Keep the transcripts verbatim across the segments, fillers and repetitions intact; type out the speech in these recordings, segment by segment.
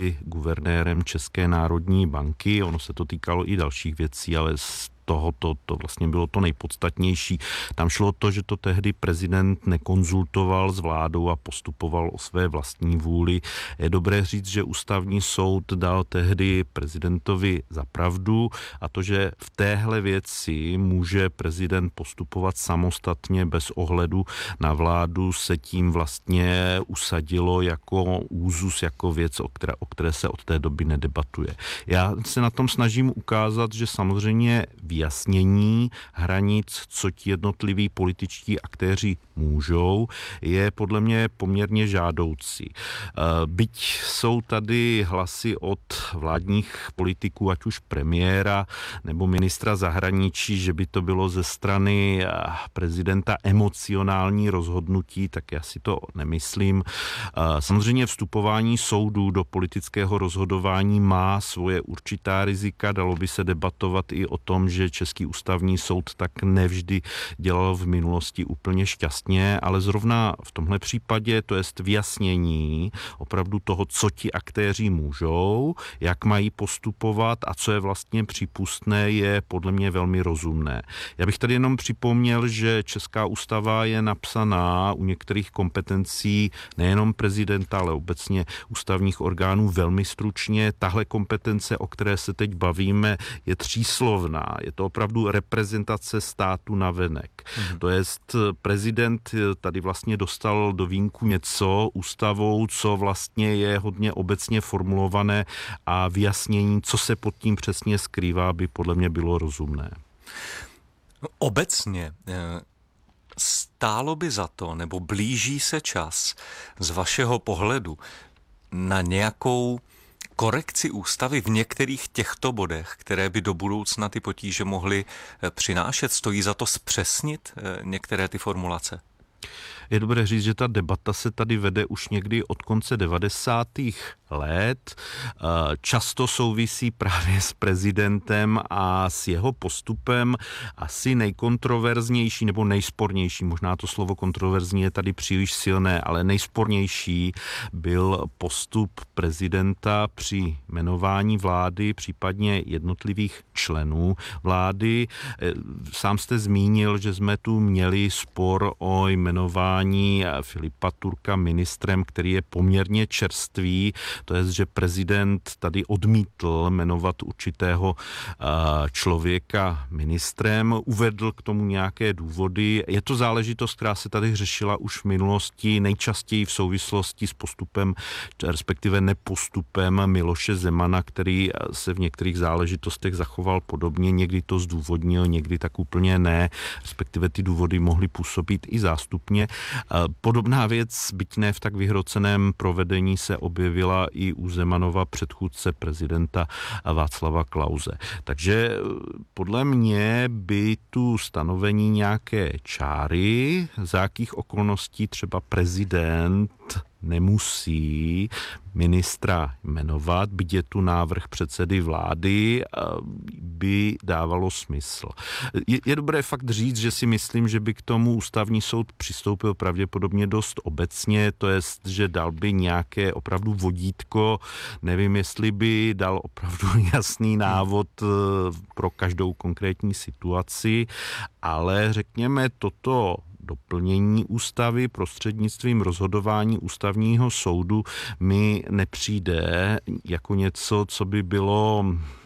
guvernérem České národní banky. Ono se to týkalo i dalších věcí, ale z tohoto to vlastně bylo to nejpodstatnější. Tam šlo o to, že to tehdy prezident nekonzultoval s vládou a postupoval o své vlastní vůli. Je dobré říct, že ústavní soud dal tehdy prezidentovi za pravdu a to, že v téhle věci může prezident postupovat samostatně bez ohledu na vládu, se tím vlastně usadilo jako úzus, jako věc, o které, o které se od té doby nedebatuje. Já se na tom snažím ukázat, že samozřejmě vyjasnění hranic, co ti jednotliví političtí aktéři můžou, je podle mě poměrně žádoucí. Byť jsou tady hlasy od vládních politiků, ať už premiéra nebo ministra zahraničí, že by to bylo ze strany prezidenta emocionální rozhodnutí, tak já si to nemyslím. Samozřejmě vstupování soudů do politického rozhodování má svoje určitá rizika. Dalo by se debatovat i o tom, že Český ústavní soud tak nevždy dělal v minulosti úplně šťastně, ale zrovna v tomhle případě, to jest vyjasnění opravdu toho, co ti aktéři můžou, jak mají postupovat a co je vlastně přípustné, je podle mě velmi rozumné. Já bych tady jenom připomněl, že Česká ústava je napsaná u některých kompetencí nejenom prezidenta, ale obecně ústavních orgánů velmi stručně. Tahle kompetence, o které se teď bavíme, je tříslovná. Je to opravdu reprezentace státu navenek. Mm-hmm. To jest prezident tady vlastně dostal do vínku něco ústavou, co vlastně je hodně obecně formulované a vyjasnění, co se pod tím přesně skrývá, by podle mě bylo rozumné. Obecně stálo by za to, nebo blíží se čas z vašeho pohledu na nějakou korekci ústavy v některých těchto bodech, které by do budoucna ty potíže mohly přinášet? Stojí za to zpřesnit některé ty formulace? Je dobré říct, že ta debata se tady vede už někdy od konce devadesátých let. Často souvisí právě s prezidentem a s jeho postupem. Asi nejkontroverznější nebo nejspornější, možná to slovo kontroverzní je tady příliš silné, ale nejspornější byl postup prezidenta při jmenování vlády, případně jednotlivých členů vlády. Sám jste zmínil, že jsme tu měli spor o jmenování Filipa Turka ministrem, který je poměrně čerstvý. To je, že prezident tady odmítl jmenovat určitého člověka ministrem, uvedl k tomu nějaké důvody. Je to záležitost, která se tady řešila už v minulosti, nejčastěji v souvislosti s postupem, respektive nepostupem Miloše Zemana, který se v některých záležitostech zachoval podobně. Někdy to zdůvodnil, někdy tak úplně ne, respektive ty důvody mohly působit i zástupně. Podobná věc, byť ne v tak vyhroceném provedení, se objevila i u Zemanova předchůdce prezidenta Václava Klause. Takže podle mě by tu stanovení nějaké čáry, za jakých okolností třeba prezident nemusí ministra jmenovat, byť je tu návrh předsedy vlády, by dávalo smysl. Je, je dobré fakt říct, že si myslím, že by k tomu ústavní soud přistoupil pravděpodobně dost obecně, to jest, že dal by nějaké opravdu vodítko, nevím, jestli by dal opravdu jasný návod pro každou konkrétní situaci, ale řekněme toto doplnění ústavy prostřednictvím rozhodování ústavního soudu mi nepřijde jako něco, co by bylo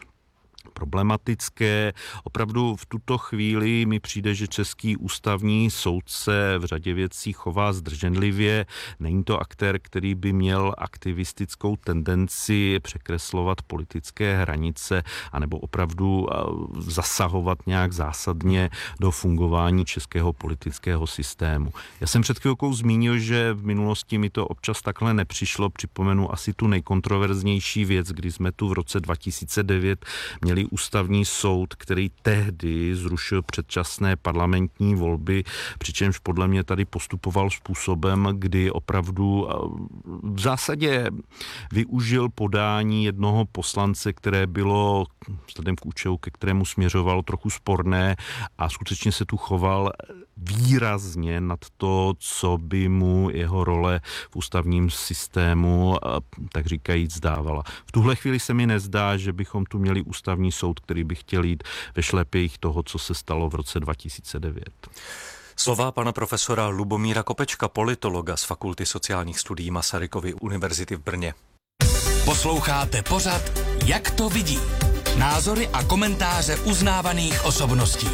problematické. Opravdu v tuto chvíli mi přijde, že Český ústavní soud se v řadě věcí chová zdrženlivě. Není to aktér, který by měl aktivistickou tendenci překreslovat politické hranice anebo opravdu zasahovat nějak zásadně do fungování českého politického systému. Já jsem před chvilkou zmínil, že v minulosti mi to občas takhle nepřišlo. Připomenu asi tu nejkontroverznější věc, kdy jsme tu v roce dva tisíce devět měli ústavní soud, který tehdy zrušil předčasné parlamentní volby, přičemž podle mě tady postupoval způsobem, kdy opravdu v zásadě využil podání jednoho poslance, které bylo vzhledem k účelu, ke kterému směřoval, trochu sporné a skutečně se tu choval výrazně nad to, co by mu jeho role v ústavním systému, tak říkajíc, dávala. V tuhle chvíli se mi nezdá, že bychom tu měli ústavní soud, který by chtěl jít ve šlepějích toho, co se stalo v roce dva tisíce devět. Slova pana profesora Lubomíra Kopečka, politologa z Fakulty sociálních studií Masarykovy univerzity v Brně. Posloucháte pořad Jak to vidí? Názory a komentáře uznávaných osobností.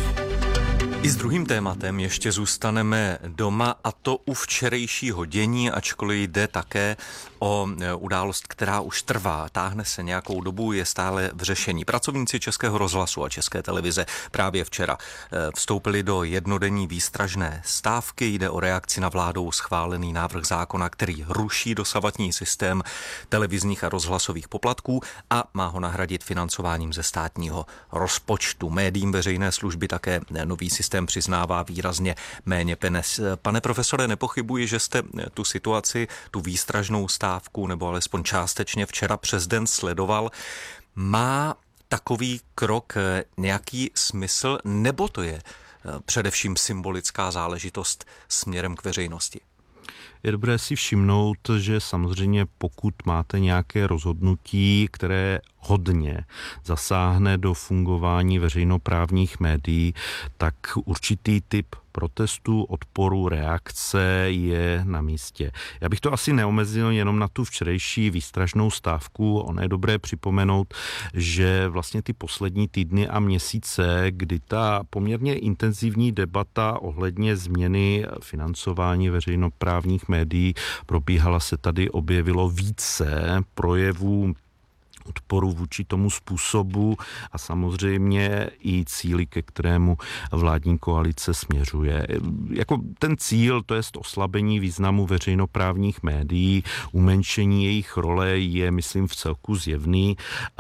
I s druhým tématem ještě zůstaneme doma, a to u včerejšího dění, ačkoliv jde také o událost, která už trvá, táhne se nějakou dobu, je stále v řešení. Pracovníci Českého rozhlasu a České televize právě včera vstoupili do jednodenní výstražné stávky. Jde o reakci na vládou schválený návrh zákona, který ruší dosavadní systém televizních a rozhlasových poplatků a má ho nahradit financováním ze státního rozpočtu. Médiím veřejné služby také nový systém přiznává výrazně méně peněz. Pane profesore, nepochybuji, že jste tu situaci, tu výstražnou stávku, nebo alespoň částečně včera přes den sledoval. Má takový krok nějaký smysl, nebo to je především symbolická záležitost směrem k veřejnosti? Je dobré si všimnout, že samozřejmě pokud máte nějaké rozhodnutí, které hodně zasáhne do fungování veřejnoprávních médií, tak určitý typ protestu, odporu, reakce je na místě. Já bych to asi neomezil jenom na tu včerejší výstražnou stávku. Ono je dobré připomenout, že vlastně ty poslední týdny a měsíce, kdy ta poměrně intenzivní debata ohledně změny financování veřejnoprávních médií probíhala, se tady objevilo více projevů odporu vůči tomu způsobu a samozřejmě i cíli, ke kterému vládní koalice směřuje. Jako ten cíl, to je oslabení významu veřejnoprávních médií, umenšení jejich role je, myslím, v celku zjevný.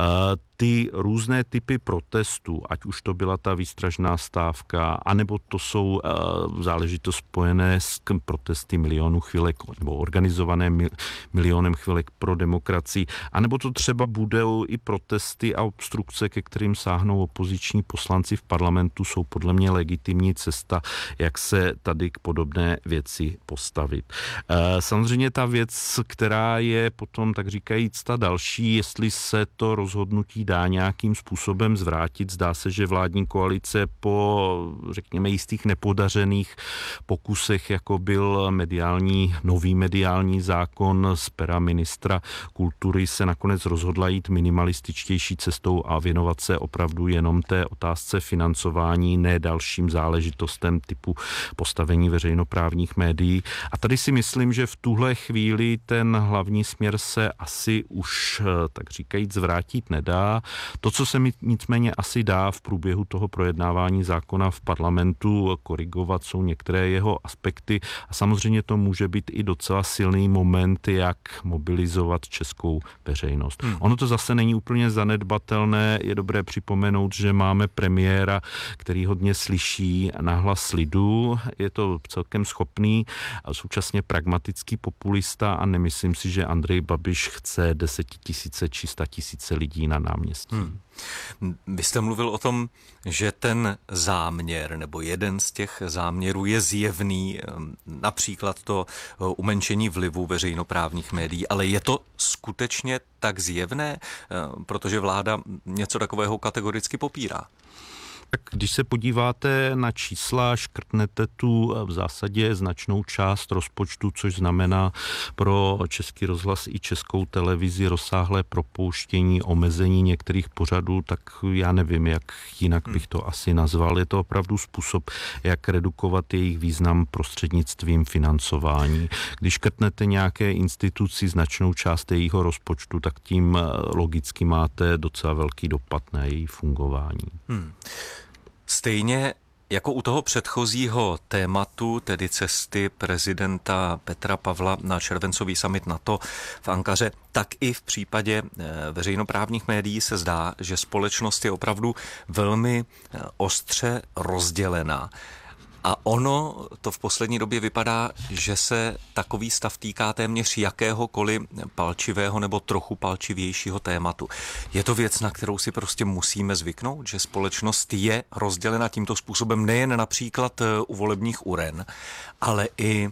Ty různé typy protestů, ať už to byla ta výstražná stávka, anebo to jsou uh, záležitosti spojené s protesty milionů chvilek, nebo organizované mil, milionem chvilek pro demokracii, anebo to třeba budou i protesty a obstrukce, ke kterým sáhnou opoziční poslanci v parlamentu, jsou podle mě legitimní cesta, jak se tady k podobné věci postavit. Uh, samozřejmě ta věc, která je potom, tak říkajíc, ta další, jestli se to rozhodnutí dá nějakým způsobem zvrátit. Zdá se, že vládní koalice po, řekněme, jistých nepodařených pokusech, jako byl mediální, nový mediální zákon z pera ministra kultury, se nakonec rozhodla jít minimalističtější cestou a věnovat se opravdu jenom té otázce financování, ne dalším záležitostem typu postavení veřejnoprávních médií. A tady si myslím, že v tuhle chvíli ten hlavní směr se asi už, tak říkajíc, zvrátit nedá. To, co se mi nicméně asi dá v průběhu toho projednávání zákona v parlamentu korigovat, jsou některé jeho aspekty a samozřejmě to může být i docela silný moment, jak mobilizovat českou veřejnost. Hmm. Ono to zase není úplně zanedbatelné, je dobré připomenout, že máme premiéra, který hodně slyší nahlas lidu, je to celkem schopný a současně pragmatický populista a nemyslím si, že Andrej Babiš chce desetitisíce či statisíce lidí na náměstí. Hmm. Vy jste mluvil o tom, že ten záměr nebo jeden z těch záměrů je zjevný, například to umenšení vlivu veřejnoprávních médií, ale je to skutečně tak zjevné, protože vláda něco takového kategoricky popírá? Tak když se podíváte na čísla, škrtnete tu v zásadě značnou část rozpočtu, což znamená pro Český rozhlas i Českou televizi rozsáhlé propouštění, omezení některých pořadů, tak já nevím, jak jinak bych to asi nazval. Je to opravdu způsob, jak redukovat jejich význam prostřednictvím financování. Když škrtnete nějaké instituci značnou část jejího rozpočtu, tak tím logicky máte docela velký dopad na její fungování. Hmm. Stejně jako u toho předchozího tématu, tedy cesty prezidenta Petra Pavla na červencový summit NATO v Ankaře, tak i v případě veřejnoprávních médií se zdá, že společnost je opravdu velmi ostře rozdělená. A ono to v poslední době vypadá, že se takový stav týká téměř jakéhokoliv palčivého nebo trochu palčivějšího tématu. Je to věc, na kterou si prostě musíme zvyknout, že společnost je rozdělena tímto způsobem nejen například u volebních uren, ale i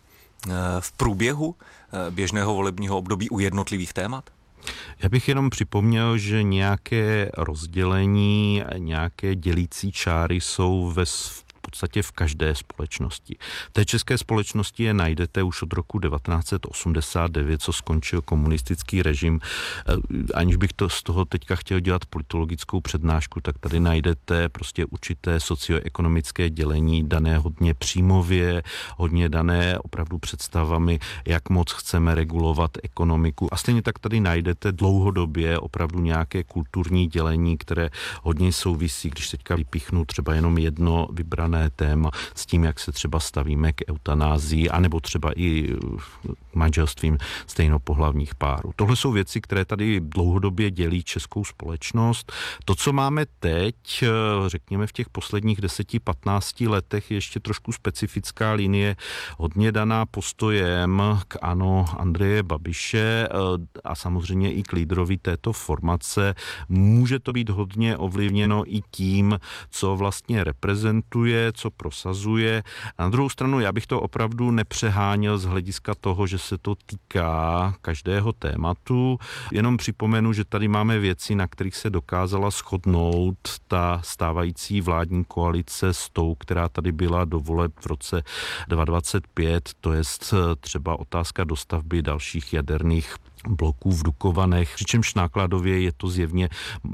v průběhu běžného volebního období u jednotlivých témat? Já bych jenom připomněl, že nějaké rozdělení, nějaké dělící čáry jsou ve v podstatě v každé společnosti. V té české společnosti je najdete už od roku devatenáct set osmdesát devět, co skončil komunistický režim. Aniž bych to z toho teďka chtěl dělat politologickou přednášku, tak tady najdete prostě určité socioekonomické dělení dané hodně příjmově, hodně dané opravdu představami, jak moc chceme regulovat ekonomiku. A stejně tak tady najdete dlouhodobě opravdu nějaké kulturní dělení, které hodně souvisí, když teďka vypíchnu třeba jenom jedno vybrané téma s tím, jak se třeba stavíme k eutanázii, anebo třeba i manželstvím stejnopohlavních párů. Tohle jsou věci, které tady dlouhodobě dělí českou společnost. To, co máme teď, řekněme v těch posledních deseti patnácti letech, je ještě trošku specifická linie, hodně daná postojem k ANO Andreje Babiše a samozřejmě i k lídrovi této formace. Může to být hodně ovlivněno i tím, co vlastně reprezentuje, co prosazuje. Na druhou stranu, já bych to opravdu nepřeháněl z hlediska toho, že se to týká každého tématu. Jenom připomenu, že tady máme věci, na kterých se dokázala shodnout ta stávající vládní koalice s tou, která tady byla do voleb v roce dva tisíce dvacet pět, to je třeba otázka dostavby dalších jaderných bloků v Dukovanech, přičemž nákladově je to zjevně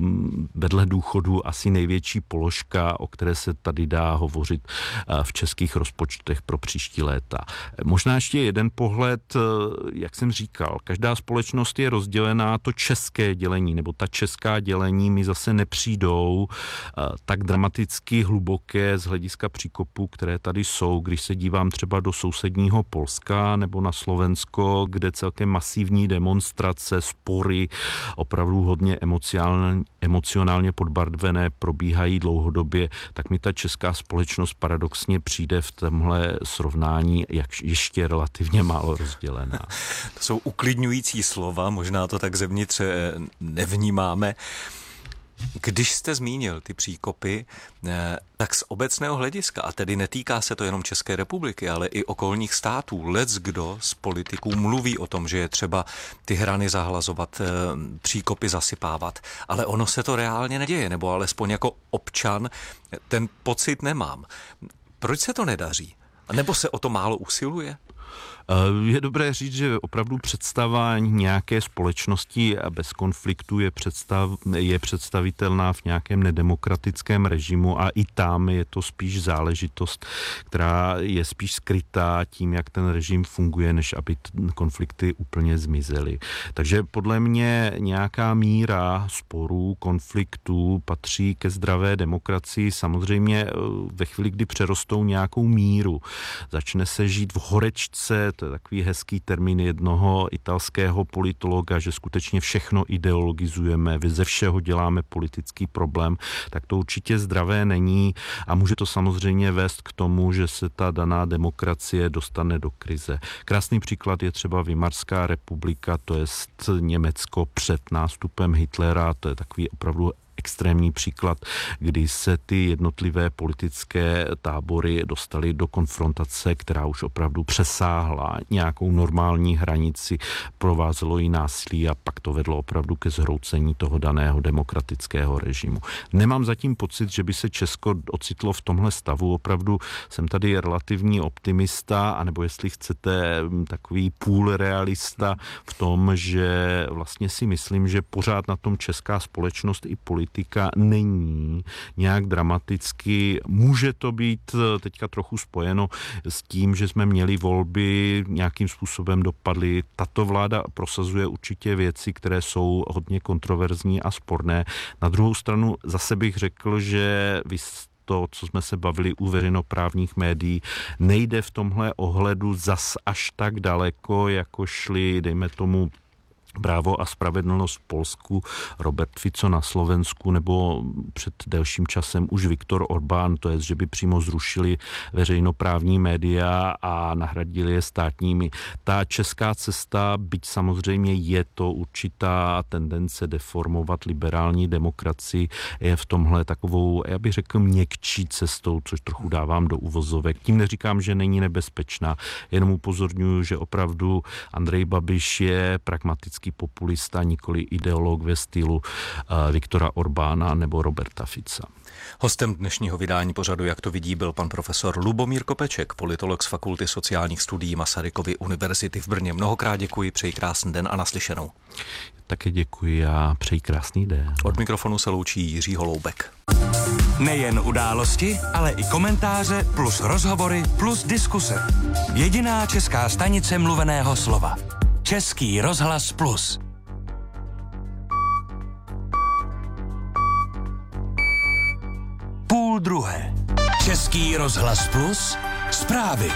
vedle důchodu asi největší položka, o které se tady dá hovořit v českých rozpočtech pro příští léta. Možná ještě jeden pohled, jak jsem říkal, každá společnost je rozdělená, to české dělení nebo ta česká dělení mi zase nepřijdou tak dramaticky hluboké z hlediska příkopů, které tady jsou, když se dívám třeba do sousedního Polska nebo na Slovensko, kde celkem masivní demonstrace demonstrace, spory, opravdu hodně emocionálně, emocionálně podbarvené, probíhají dlouhodobě, tak mi ta česká společnost paradoxně přijde v tomhle srovnání jak ještě relativně málo rozdělená. To jsou uklidňující slova, možná to tak zevnitř nevnímáme. Když jste zmínil ty příkopy, tak z obecného hlediska, a tedy netýká se to jenom České republiky, ale i okolních států, leckdo z politiků mluví o tom, že je třeba ty hrany zahlazovat, příkopy zasypávat, ale ono se to reálně neděje, nebo alespoň jako občan ten pocit nemám. Proč se to nedaří? Nebo se o to málo usiluje? Je dobré říct, že opravdu představa nějaké společnosti bez konfliktu je, představ, je představitelná v nějakém nedemokratickém režimu a i tam je to spíš záležitost, která je spíš skrytá tím, jak ten režim funguje, než aby konflikty úplně zmizely. Takže podle mě nějaká míra sporů, konfliktů patří ke zdravé demokracii. Samozřejmě ve chvíli, kdy přerostou nějakou míru, začne se žít v horečce, to je takový hezký termín jednoho italského politologa, že skutečně všechno ideologizujeme, ze všeho děláme politický problém, tak to určitě zdravé není a může to samozřejmě vést k tomu, že se ta daná demokracie dostane do krize. Krásný příklad je třeba Weimarská republika, to je Německo před nástupem Hitlera, to je takový opravdu extrémní příklad, kdy se ty jednotlivé politické tábory dostaly do konfrontace, která už opravdu přesáhla nějakou normální hranici, provázelo jí násilí a pak to vedlo opravdu ke zhroucení toho daného demokratického režimu. Nemám zatím pocit, že by se Česko ocitlo v tomhle stavu. Opravdu jsem tady relativní optimista, anebo jestli chcete takový půl realista v tom, že vlastně si myslím, že pořád na tom česká společnost i politika není nějak dramaticky. Může to být teďka trochu spojeno s tím, že jsme měli volby, nějakým způsobem dopadly. Tato vláda prosazuje určitě věci, které jsou hodně kontroverzní a sporné. Na druhou stranu zase bych řekl, že vy to, co jsme se bavili u veřejnoprávních médií, nejde v tomhle ohledu zas až tak daleko, jako šli, dejme tomu, Právo a spravedlnost v Polsku, Robert Fico na Slovensku nebo před delším časem už Viktor Orbán, to je, že by přímo zrušili veřejnoprávní média a nahradili je státními. Ta česká cesta, byť samozřejmě je to určitá tendence deformovat liberální demokracii, je v tomhle takovou, já bych řekl, měkčí cestou, což trochu dávám do uvozovek. Tím neříkám, že není nebezpečná, jenom upozorňuji, že opravdu Andrej Babiš je pragmatický populista, nikoli ideolog ve stylu uh, Viktora Orbána nebo Roberta Fica. Hostem dnešního vydání pořadu Jak to vidí byl pan profesor Lubomír Kopeček, politolog z Fakulty sociálních studií Masarykovy univerzity v Brně. Mnohokrát děkuji, přeji krásný den a naslyšenou. Také děkuji a přeji krásný den. Od mikrofonu se loučí Jiří Holoubek. Nejen události, ale i komentáře plus rozhovory plus diskuse. Jediná česká stanice mluveného slova. Český rozhlas plus. Půl druhé. Český rozhlas plus. Zprávy.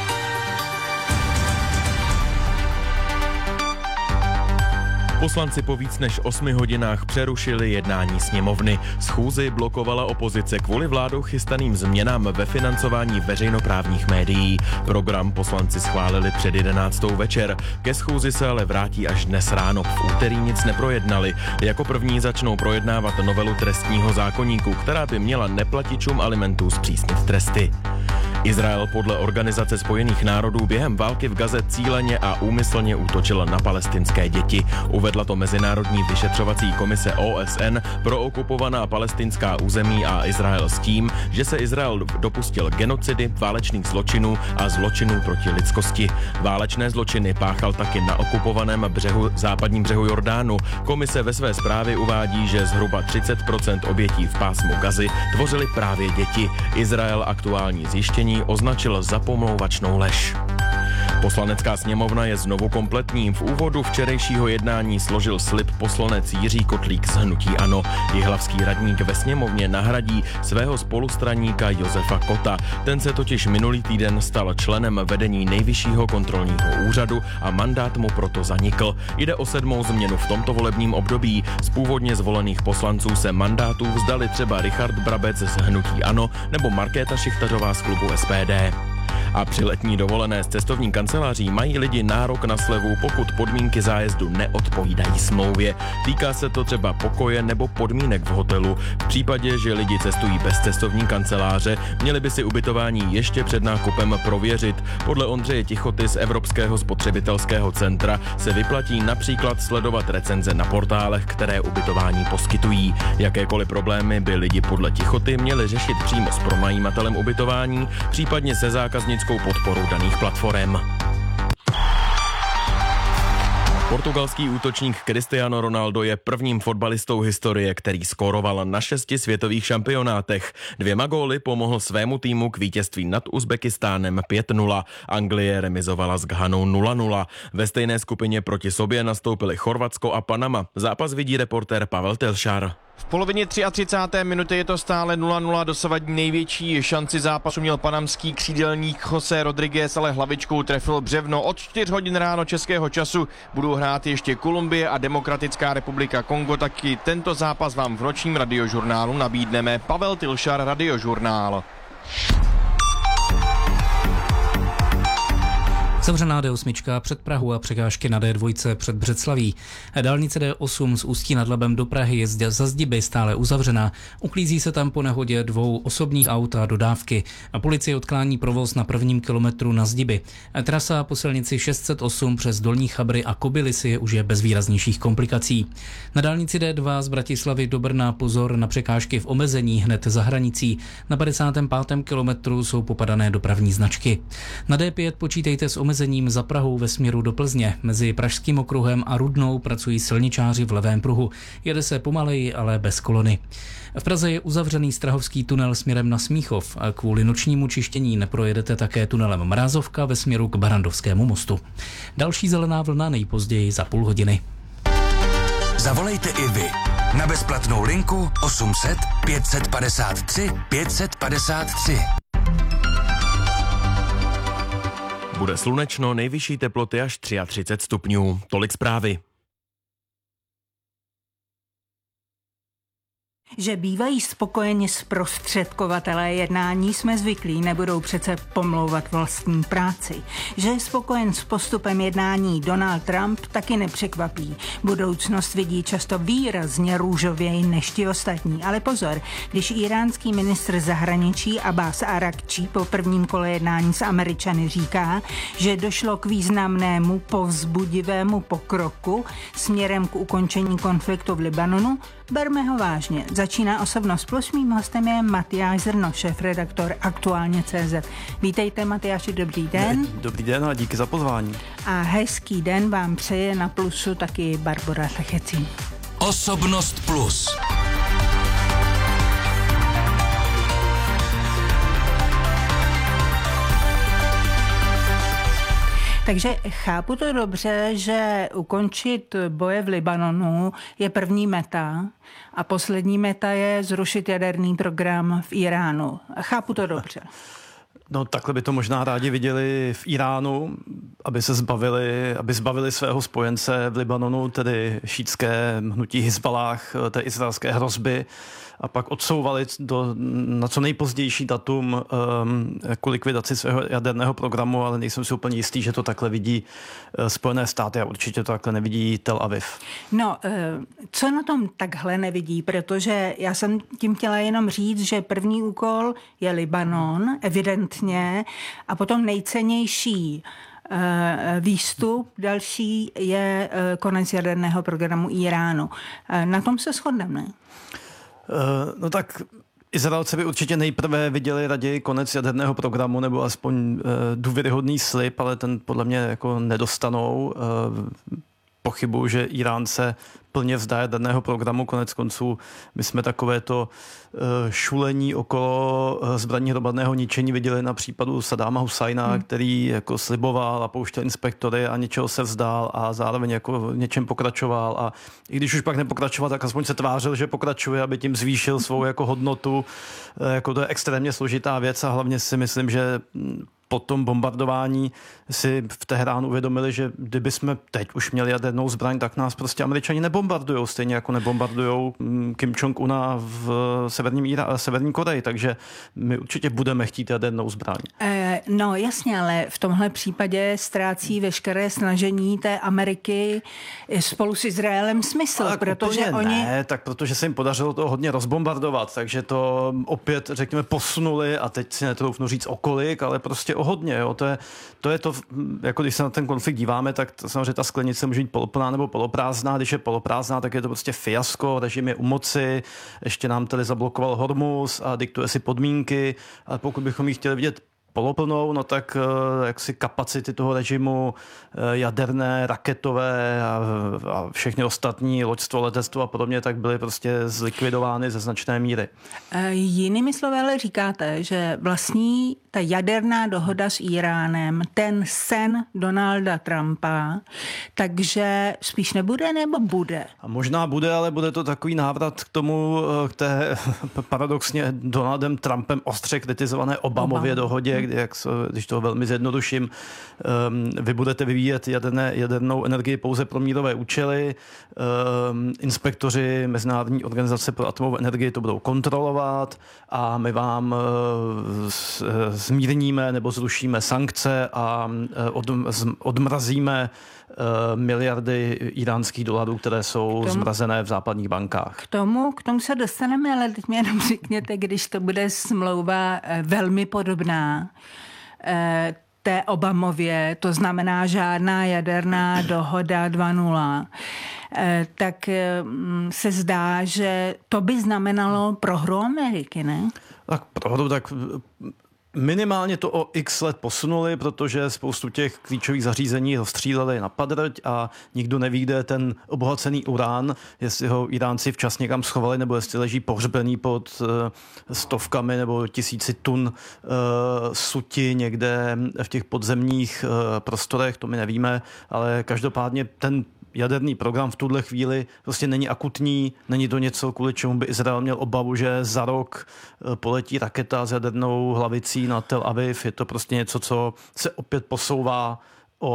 Poslanci po víc než osmi hodinách přerušili jednání sněmovny. Schůzi blokovala opozice kvůli vládou chystaným změnám ve financování veřejnoprávních médií. Program poslanci schválili před jedenáctou večer. Ke schůzi se ale vrátí až dnes ráno. V úterý nic neprojednali. Jako první začnou projednávat novelu trestního zákoníku, která by měla neplatičům alimentů zpřísnit tresty. Izrael podle Organizace spojených národů během války v Gaze cíleně a úmyslně útočil na palestinské děti. Uvedla to Mezinárodní vyšetřovací komise O S N pro okupovaná palestinská území a Izrael s tím, že se Izrael dopustil genocidy, válečných zločinů a zločinů proti lidskosti. Válečné zločiny páchal taky na okupovaném břehu, západním břehu Jordánu. Komise ve své zprávě uvádí, že zhruba třicet procent obětí v pásmu Gazy tvořily právě děti. Izrael aktuální zjištění označil za pomlouvačnou lež. Poslanecká sněmovna je znovu kompletní. V úvodu včerejšího jednání složil slib poslanec Jiří Kotlík z hnutí ANO. Jihlavský radník ve sněmovně nahradí svého spolustraníka Josefa Kota. Ten se totiž minulý týden stal členem vedení Nejvyššího kontrolního úřadu a mandát mu proto zanikl. Jde o sedmou změnu v tomto volebním období. Z původně zvolených poslanců se mandátů vzdali třeba Richard Brabec z hnutí ANO nebo Markéta Šichtařová z klubu S P D. A při letní dovolené s cestovní kanceláří mají lidi nárok na slevu, pokud podmínky zájezdu neodpovídají smlouvě. Týká se to třeba pokoje nebo podmínek v hotelu. V případě, že lidi cestují bez cestovní kanceláře, měli by si ubytování ještě před nákupem prověřit. Podle Ondřeje Tichoty z Evropského spotřebitelského centra se vyplatí například sledovat recenze na portálech, které ubytování poskytují. Jakékoliv problémy by lidi podle Tichoty měli řešit přímo s pronajímatelem ubytování, případně se zákaznickou podporu daných platform. Portugalský útočník Cristiano Ronaldo je prvním fotbalistou historie, který skóroval na šesti světových šampionátech. Dvěma góly pomohl svému týmu k vítězství nad Uzbekistánem pět nula. Anglie remizovala s Ghanou nula nula. Ve stejné skupině proti sobě nastoupili Chorvatsko a Panama. Zápas vidí reportér Pavel Telšar. V polovině třicáté třetí minuty je to stále nula nula, dosavadní největší šanci zápasu měl panamský křídelník José Rodriguez, ale hlavičkou trefil břevno. Od čtyř hodin ráno českého času budou hrát ještě Kolumbie a Demokratická republika Kongo, taky tento zápas vám v nočním radiožurnálu nabídneme. Pavel Tilšar, Radiožurnál. Zavřená D osm před Prahu a překážky na D dva před Břeclaví. Dálnice D osm z Ústí nad Labem do Prahy je za Zdiby stále uzavřená. Uklízí se tam po nehodě dvou osobních aut a dodávky. A policie odklání provoz na prvním kilometru na Zdiby. Trasa po silnici šest set osm přes Dolní Chabry a Kobylisy už je bez výraznějších komplikací. Na dálnici D dva z Bratislavy do Brna pozor na překážky v omezení hned za hranicí. Na padesátém pátém kilometru jsou popadané dopravní značky. Na D pět počítejte s omezením za Prahou ve směru do Plzně. Mezi Pražským okruhem a Rudnou pracují silničáři v levém pruhu. Jede se pomaleji, ale bez kolony. V Praze je uzavřený Strahovský tunel směrem na Smíchov a kvůli nočnímu čištění neprojedete také tunelem Mrázovka ve směru k Barandovskému mostu. Další zelená vlna nejpozději za půl hodiny. Zavolejte i vy na bezplatnou linku osm set pět set padesát tři pět set padesát tři. Bude slunečno, nejvyšší teploty až třicet tři stupňů. Tolik zprávy. Že bývají spokojeni zprostředkovatelé jednání, jsme zvyklí, nebudou přece pomlouvat vlastní práci. Že je spokojen s postupem jednání Donald Trump, taky nepřekvapí. Budoucnost vidí často výrazně růžověji než ti ostatní. Ale pozor, když iránský ministr zahraničí Abbas Arakčí po prvním kole jednání s Američany říká, že došlo k významnému povzbudivému pokroku směrem k ukončení konfliktu v Libanonu, berme ho vážně. Začíná Osobnost plus, mým hostem je Matyáš Zrno, šéfredaktor Aktuálně tečka cé zet. Vítejte, Matyáši, dobrý den. Dobrý den a díky za pozvání. A hezký den vám přeje na Plusu taky Barbora Techecí. Osobnost plus. Takže chápu to dobře, že ukončit boje v Libanonu je první meta a poslední meta je zrušit jaderný program v Iránu. Chápu to dobře. No takhle by to možná rádi viděli v Iránu, aby se zbavili, aby zbavili svého spojence v Libanonu, tedy šítské hnutí Hizbalách, té izraelské hrozby, a pak odsouvali do, na co nejpozdější datum um, ku likvidaci svého jaderného programu, ale nejsem si úplně jistý, že to takhle vidí uh, Spojené státy a určitě to takhle nevidí Tel Aviv. No, uh, co na tom takhle nevidí, protože já jsem tím chtěla jenom říct, že první úkol je Libanon, evidentně, a potom nejcennější uh, výstup, další je uh, konec jaderného programu Iránu. Uh, na tom se shodneme, ne? No tak Izraelci by určitě nejprve viděli raději konec jaderného programu nebo aspoň důvěryhodný slib, ale ten podle mě jako nedostanou. Pochybuju, že Irán se plně vzdá jaderného programu. Konec konců my jsme takovéto šulení okolo zbraní hromadného ničení viděli na případu Saddáma Husajna, hmm. který jako sliboval a pouštěl inspektory a něčeho se vzdál a zároveň jako něčem pokračoval, a i když už pak nepokračoval, tak aspoň se tvářil, že pokračuje, aby tím zvýšil svou jako hodnotu. Jako to je extrémně složitá věc a hlavně si myslím, že po tom bombardování si v Teheránu uvědomili, že kdyby jsme teď už měli jadernou zbraň, tak nás prostě Američani nebombardujou, stejně jako nebombardujou Kim Jong-una v severním Ira- severní Koreji, takže my určitě budeme chtít jadernou zbraň. Eh, no jasně, ale v tomhle případě ztrácí veškeré snažení té Ameriky spolu s Izraelem smysl, tak protože oni... Ne, tak protože se jim podařilo to hodně rozbombardovat, takže to opět, řekněme, posunuli a teď si netroufnu říct o kolik, ale prostě o hodně. Jo. To, je, to je to, jako když se na ten konflikt díváme, tak to, samozřejmě ta sklenice může být poloplná nebo poloprázdná. Když je poloprázdná, tak je to prostě fiasko, režim je u moci, ještě nám tedy zablokoval Hormuz a diktuje si podmínky, ale pokud bychom ji chtěli vidět poloplnou, no tak jaksi kapacity toho režimu jaderné, raketové a, a všechny ostatní, loďstvo, letectvo a podobně, tak byly prostě zlikvidovány ze značné míry. Jinými slovy ale říkáte, že vlastní ta jaderná dohoda s Iránem, ten sen Donalda Trumpa, takže spíš nebude nebo bude? A možná bude, ale bude to takový návrat k tomu, k té paradoxně Donaldem Trumpem ostře kritizované Obamově Obama. dohodě, kdy, jak, když to velmi zjednoduším, um, vy budete vyvíjet jaderné, jadernou energii pouze pro mírové účely, um, inspektoři Mezinárodní organizace pro atomovou energii to budou kontrolovat a my vám uh, s, zmírníme nebo zrušíme sankce a od, odmrazíme miliardy iránských dolarů, které jsou tomu, zmrazené v západních bankách. K tomu, k tomu se dostaneme, ale teď mi jenom řekněte, když to bude smlouva velmi podobná té Obamově, to znamená žádná jaderná dohoda dva nula, tak se zdá, že to by znamenalo prohru Ameriky, ne? Tak prohru, tak minimálně to o x let posunuli, protože spoustu těch klíčových zařízení rozstříleli na padrť a nikdo neví, kde je ten obohacený urán, jestli ho Iránci včas někam schovali, nebo jestli leží pohřbený pod stovkami nebo tisíci tun uh, suti někde v těch podzemních uh, prostorech, to my nevíme, ale každopádně ten jaderný program v tuhle chvíli prostě není akutní, není to něco, kvůli čemu by Izrael měl obavu, že za rok poletí raketa s jadernou hlavicí na Tel Aviv. Je to prostě něco, co se opět posouvá o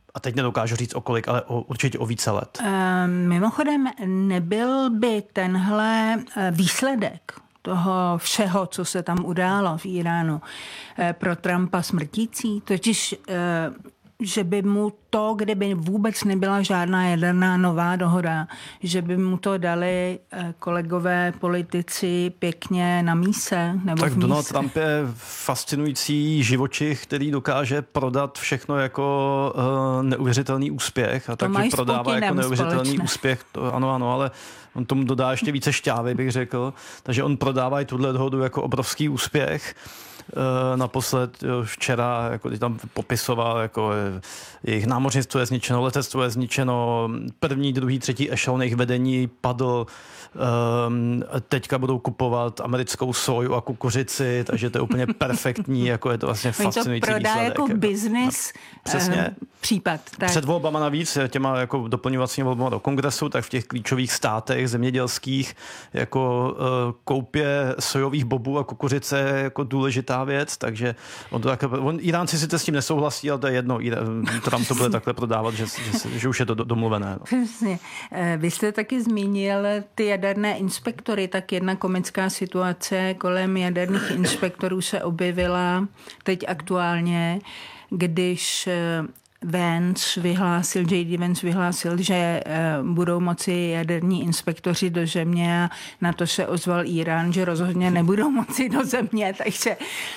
A teď nedokážu říct o kolik, ale o, určitě o více let. E, mimochodem, nebyl by tenhle výsledek toho všeho, co se tam událo v Iránu, pro Trumpa smrtící? Totiž, že by mu to, kdyby vůbec nebyla žádná jaderná nová dohoda, že by mu to dali kolegové politici pěkně na míse? Nebo tak v Donald míse? Trump je fascinující živočich, který dokáže prodat všechno jako uh, neuvěřitelný úspěch a to taky prodává jako neuvěřitelný společné. úspěch. To, ano, ano, ale on tomu dodá ještě více šťávy, bych řekl. Takže on prodává i tuhle dohodu jako obrovský úspěch. Naposled včera, jako když tam popisoval, jako jejich námořnictvo je zničeno, letectvo je zničeno, první, druhý, třetí ešelon jejich vedení padl, um, teďka budou kupovat americkou soju a kukuřici, takže to je úplně perfektní, jako je to vlastně fascinující to prodá výsledek. jako business Přesně. Uh, případ. Tak. Před volbama navíc, těma jako doplňovacími volbama do kongresu, tak v těch klíčových státech zemědělských jako uh, koupě sojových bobů a kukuřice je jako důležitá věc, takže on to tak, on, Iránci sice s tím nesouhlasí, ale to je jedno, Trump to bude takhle prodávat, že, že, že už je to domluvené. No. Přesně. Vy jste taky zmínil ty jaderné inspektory, tak jedna komická situace kolem jaderných inspektorů se objevila teď aktuálně, když Vance vyhlásil, J D Vance vyhlásil, že budou moci jaderní inspektoři do země a na to se ozval Irán, že rozhodně nebudou moci do země, takže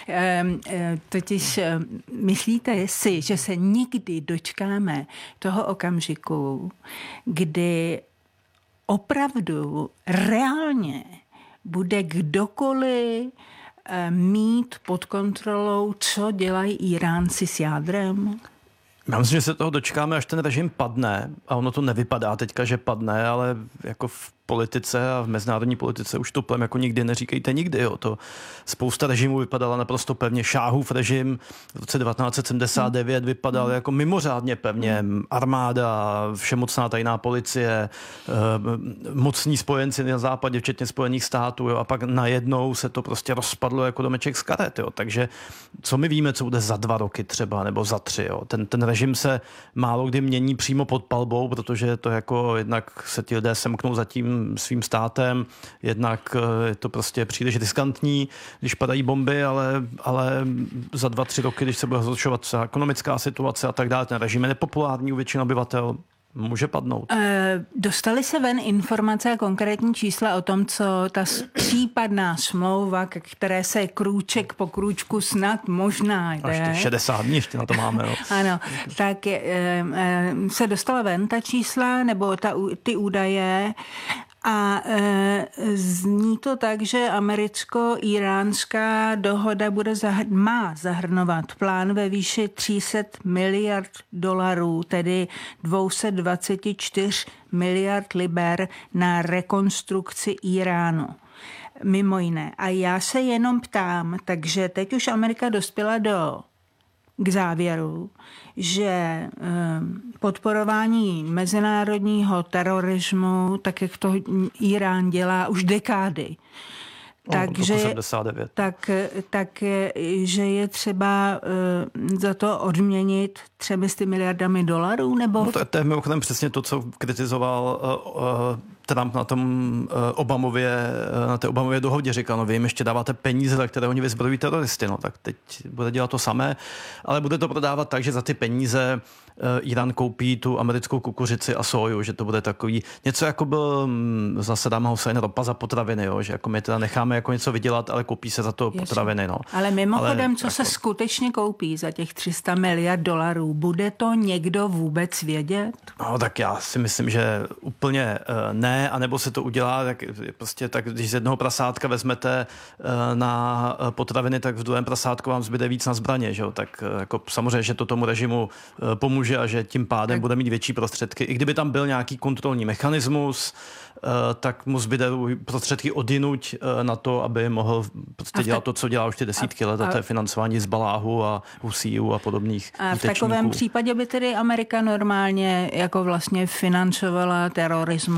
totiž myslíte si, že se nikdy dočkáme toho okamžiku, kdy opravdu reálně bude kdokoliv mít pod kontrolou, co dělají Iránci s jádrem? Já myslím, že se toho dočkáme, až ten režim padne a ono to nevypadá teďka, že padne, ale jako v politice a v mezinárodní politice už tuplem jako nikdy neříkejte nikdy. Jo. To spousta režimů vypadala naprosto pevně. Šáhův režim v roce devatenáct set sedmdesát devět vypadal jako mimořádně pevně. Armáda, všemocná tajná policie, mocní spojenci na západě, včetně Spojených států. Jo. A pak najednou se to prostě rozpadlo jako domeček z karet. Jo. Takže co my víme, co bude za dva roky třeba, nebo za tři. Jo. Ten, ten režim se málo kdy mění přímo pod palbou, protože to jako jednak se ti lidé semknou za tím svým státem, jednak je to prostě příliš riskantní, když padají bomby, ale, ale za dva, tři roky, když se bude zhoršovat ekonomická situace a tak dále, ten režim je nepopulární u většiny obyvatel, může padnout. E, dostali se ven informace a konkrétní čísla o tom, co ta případná smlouva, které se krůček po krůčku snad možná jde. Až šedesát dní ještě na to máme. Jo. Ano, tak e, e, se dostala ven ta čísla nebo ta, ty údaje a e, zní to tak, že americko-iránská dohoda bude zahr- má zahrnovat plán ve výši tři sta miliard dolarů, tedy dvě stě dvacet čtyři miliard liber na rekonstrukci Iránu. Mimo jiné. A já se jenom ptám, takže teď už Amerika dospěla do k závěru, že podporování mezinárodního terorismu, tak jak to Irán dělá už dekády, takže tak, tak, že je třeba uh, za to odměnit třemi sty miliardami dolarů? Nebo... No to, to je mimochodem přesně to, co kritizoval uh, uh, Trump na tom uh, Obamově, uh, na té Obamově dohodě. Říkal, no vy jim ještě dáváte peníze, za které oni vyzbrojují teroristy. No tak teď bude dělat to samé, ale bude to prodávat tak, že za ty peníze Irán koupí tu americkou kukuřici a soju, že to bude takový, něco jako byl za Saddama Husajna ropa za potraviny, jo? Že jako my teda necháme jako něco vydělat, ale koupí se za to Ještě. potraviny. No. Ale mimochodem, ale, co jako... se skutečně koupí za těch tři sta miliard dolarů, bude to někdo vůbec vědět? No tak já si myslím, že úplně uh, ne, anebo se to udělá, tak prostě tak, když z jednoho prasátka vezmete uh, na potraviny, tak v druhém prasátku vám zbyde víc na zbraně, že jo? Tak uh, jako samozřejmě, že to tomu režimu uh, pomůže a že tím pádem tak. bude mít větší prostředky. I kdyby tam byl nějaký kontrolní mechanismus, tak mu zbyde prostředky odjinuť na to, aby mohl prostě te... dělat to, co dělá už ty desítky a, let, a to je financování z Baláhu a Husíjů a podobných A v takovém případě by tedy Amerika normálně jako vlastně financovala terorismus. Tak oni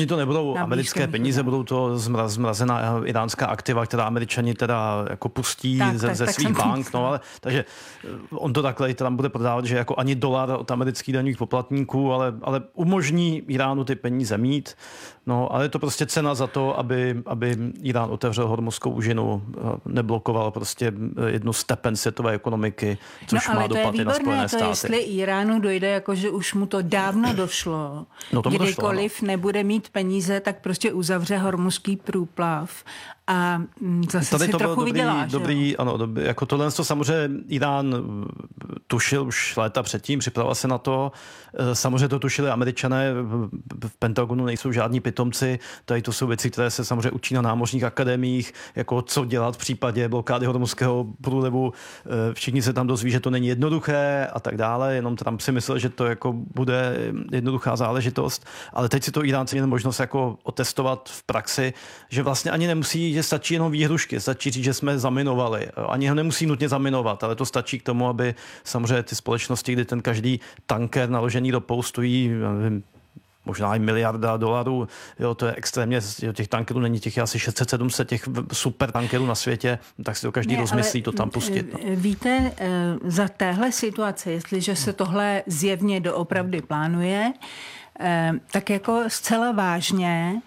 to nebudou americké peníze, budou to zmraz, zmrazená iránská aktiva, která Američani teda jako pustí tak, ze, tak, ze tak svých bank. No, ale, takže on to takhle tam bude prodávat, že jako ani dolar od amerických daňových poplatníků, ale, ale umožní Iránu ty peníze mít. No, ale je to prostě cena za to, aby, aby Irán otevřel Hormuzskou úžinu, neblokoval prostě jednu z tepen světové ekonomiky, což no, má dopad i na Spojené státy. To, jestli Iránu dojde, jako že už mu to dávno došlo, no, kdykoliv došlo, no. nebude mít peníze, tak prostě uzavře Hormuzský průplav a zase tady si to trochu dobrý, vydělá. Dobrý, ano, dobrý, jako tohle to samozřejmě Irán tušil už léta předtím, připravoval se na to. Samozřejmě to tušili Američané, v Pentagonu nejsou žádní pitomci, tady to jsou věci, které se samozřejmě učí na námořních akademiích, jako co dělat v případě blokády Hormuzského průlivu. Všichni se tam dozví, že to není jednoduché a tak dále, jenom Trump si myslel, že to jako bude jednoduchá záležitost, ale teď si to Iránci měli možnost jako otestovat v praxi, že vlastně ani nemusí, že stačí jenom výhrušky, stačí říct, že jsme zaminovali. Ani ho nemusí nutně zaminovat, ale to stačí k tomu, aby samozřejmě ty společnosti, kdy ten každý tanker naložený do pou stojí možná i miliarda dolarů, jo, to je extrémně, jo, těch tankerů není těch asi šest set sedm set těch super tankerů na světě, tak si to každý ne, rozmyslí to tam pustit. No. Víte, za téhle situace, jestliže se tohle zjevně doopravdy plánuje, tak jako zcela vážně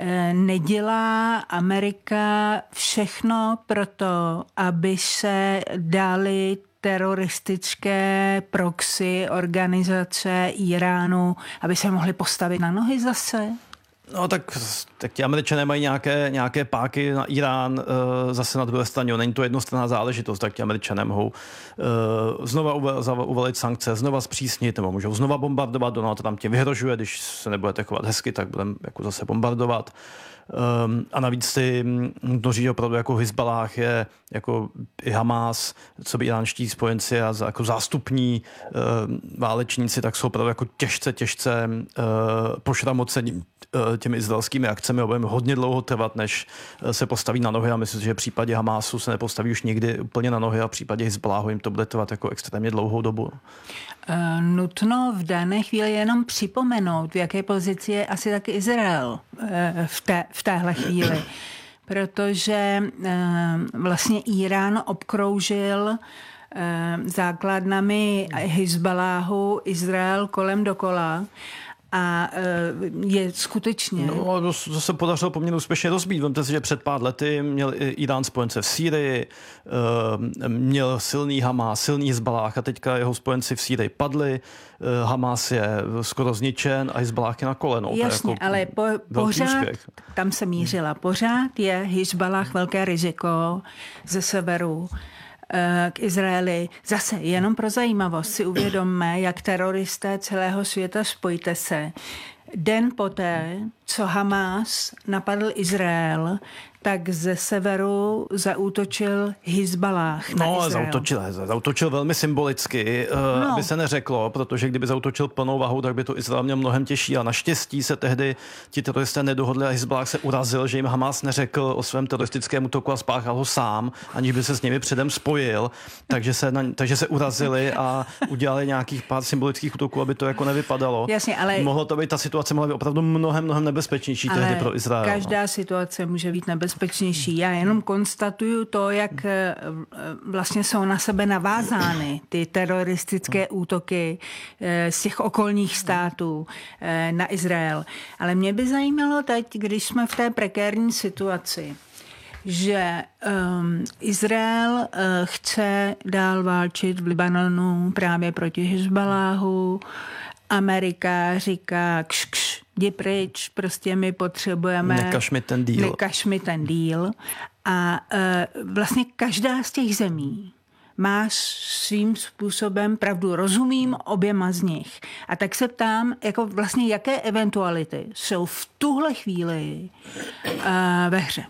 nedělá Amerika všechno pro to, aby se dali teroristické proxy organizace Iránu, aby se mohli postavit na nohy zase? No tak, tak ti Američané mají nějaké, nějaké páky na Irán, e, zase na druhé straně. Není to jednostranná záležitost, tak ti Američané mohou e, znova uvalit sankce, znova zpřísnit, nebo můžou znova bombardovat. Donald Trump tím vyhrožuje, když se nebudete chovat hezky, tak budeme jako zase bombardovat. Um, a navíc ty množí opravdu jako Hizbalách je jako i Hamás, co by iránští spojenci a za, jako zástupní uh, válečníci, tak jsou opravdu jako těžce, těžce uh, pošramocení uh, těmi izraelskými akcemi. A budeme hodně dlouho trvat, než uh, se postaví na nohy a myslím si, že v případě Hamásu se nepostaví už nikdy úplně na nohy a v případě Hizbaláhu jim to bude trvat jako extrémně dlouhou dobu. Uh, nutno v dané chvíli jenom připomenout, v jaké pozici je asi taky Izrael uh, v, té, v téhle chvíli. Protože uh, vlastně Irán obkroužil uh, základnami Hizbaláhu Izrael kolem dokola. A je skutečně... No, to, to se podařilo poměrně úspěšně rozbít. Vemte si, že před pár lety měl Irán spojence v Sýrii, měl silný Hamás, silný Hizbalách a teďka jeho spojenci v Sýrii padli. Hamás je skoro zničen a Hizbalách je na kolenou. Jasně, jako ale po, pořád, úspěch. Tam se mířila, pořád je Hizbalách velké riziko ze severu k Izraeli. Zase jenom pro zajímavost si uvědomme, jak teroristé celého světa, spojte se. Den poté, co Hamás napadl Izrael, tak ze severu zaútočil Hizbalách na No, Izrael. zautočil, zautočil velmi symbolicky, no. aby se neřeklo, protože kdyby zautočil plnou vahou, tak by to Izrael měl mnohem těžší. A naštěstí se tehdy ti teroristé nedohodli a Hizbalách se urazil, že jim Hamás neřekl o svém teroristickém útoku a spáchal ho sám, aniž by se s nimi předem spojil. Takže se, na, takže se urazili a udělali nějakých pár symbolických útoků, aby to jako nevypadalo. Jasně, ale... Mohlo to být, ta situace mohla být opravdu mnohem, mnohem nebezpečnější ale tehdy pro Izrael. Každá no. situace může být nebezpečnější. bezpečnější. Já jenom konstatuju to, jak vlastně jsou na sebe navázány ty teroristické útoky z těch okolních států na Izrael. Ale mě by zajímalo teď, když jsme v té prekérní situaci, že um, Izrael uh, chce dál válčit v Libanonu právě proti Hizbaláhu. Amerika říká kš, kš, jdi pryč, prostě my potřebujeme... Nekaž mi ten díl. Nekaž mi ten díl. A uh, vlastně každá z těch zemí má svým způsobem pravdu. Rozumím oběma z nich. A tak se ptám, jako vlastně jaké eventuality jsou v tuhle chvíli uh, ve hře.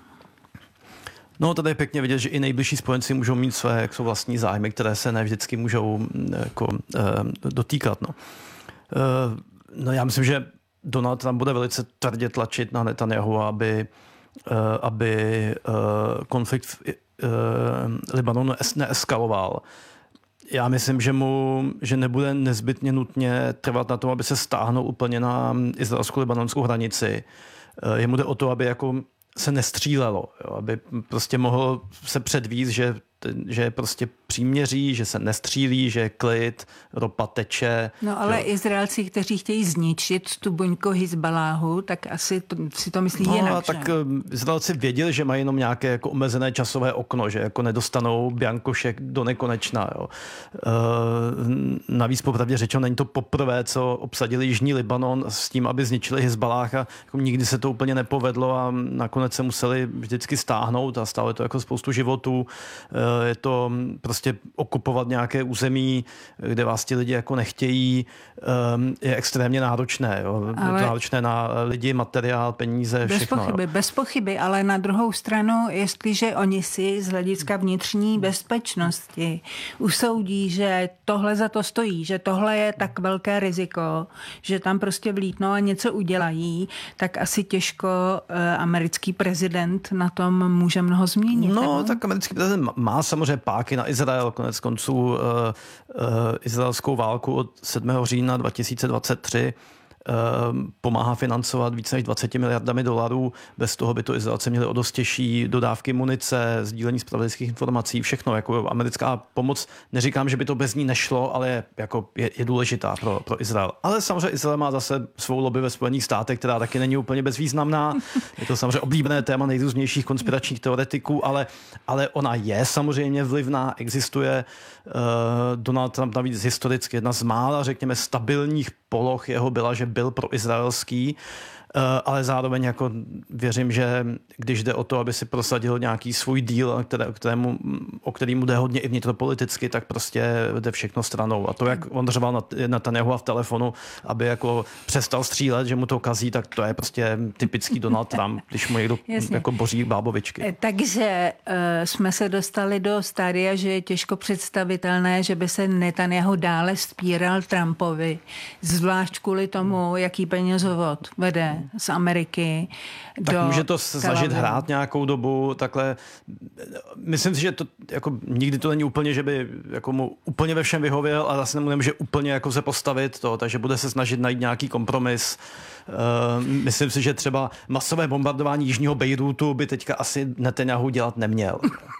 No, tady je pěkně vidět, že i nejbližší spojenci můžou mít své jak jsou vlastní zájmy, které se ne vždycky můžou jako, uh, dotýkat. No. Uh, no, já myslím, že Donald Trump bude velice tvrdě tlačit na Netanyahu, aby, uh, aby uh, konflikt v uh, Libanonu neeskaloval. Já myslím, že mu že nebude nezbytně nutně trvat na tom, aby se stáhnul úplně na izraelsko-libanonskou hranici. Jemu jde o to, aby jako se nestřílelo, jo, aby prostě mohl se předvíst, že že je prostě příměří, že se nestřílí, že je klid, ropa teče. No ale jo. Izraelci, kteří chtějí zničit tu buňku Hizbaláhu, tak asi to, si to myslí no, jinak. A tak že? Izraelci věděli, že mají jenom nějaké jako omezené časové okno, že jako nedostanou biankošek do nekonečna. Jo. E, navíc popravdě řečeno, není to poprvé, co obsadili Jižní Libanon s tím, aby zničili Hizbaláh a jako nikdy se to úplně nepovedlo a nakonec se museli vždycky stáhnout a stále to jako spoustu životů. E, Je to prostě okupovat nějaké území, kde vás ti lidi jako nechtějí, je extrémně náročné. Jo. Ale náročné na lidi, materiál, peníze, bez všechno. Pochyby, jo. bez pochyby, ale na druhou stranu, jestliže oni si z hlediska vnitřní bezpečnosti usoudí, že tohle za to stojí, že tohle je tak velké riziko, že tam prostě vlítnou a něco udělají, tak asi těžko americký prezident na tom může mnoho změnit. No, nebo? tak americký prezident má samozřejmě páky na Izrael, konec konců uh, uh, izraelskou válku od sedmého října dva tisíce dvacet tři pomáhá financovat více než dvacet miliardami dolarů. Bez toho by to Izraelci měli o dost těžší dodávky munice, sdílení zpravodajských informací, všechno. Jako americká pomoc, neříkám, že by to bez ní nešlo, ale je, jako je, je důležitá pro, pro Izrael. Ale samozřejmě Izrael má zase svou lobby ve Spojených státech, která taky není úplně bezvýznamná. Je to samozřejmě oblíbené téma nejrůznějších konspiračních teoretiků, ale, ale ona je samozřejmě vlivná, existuje. Donald Trump navíc historicky jedna z mála, řekněme, stabilních poloh jeho byla, že byl proizraelský, ale zároveň jako věřím, že když jde o to, aby si prosadil nějaký svůj díl, které, kterému, o kterému jde hodně i vnitropoliticky, tak prostě jde všechno stranou. A to, jak on řval na, na Netanjahua v telefonu, aby jako přestal střílet, že mu to kazí, tak to je prostě typický Donald Trump, když mu někdo Jasně. jako boří bábovičky. Takže uh, jsme se dostali do stádia, že je těžko představitelné, že by se Netanjahu dále spíral Trumpovi, zvlášť kvůli tomu, jaký penězovod vede z Ameriky. Tak do může to snažit hrát nějakou dobu, takhle. Myslím si, že to jako nikdy to není úplně, že by jako mu úplně ve všem vyhověl a zase nemůže úplně jako se postavit to, takže bude se snažit najít nějaký kompromis. Uh, myslím si, že třeba masové bombardování jižního Bejrútu by teďka asi Netanjahu dělat neměl.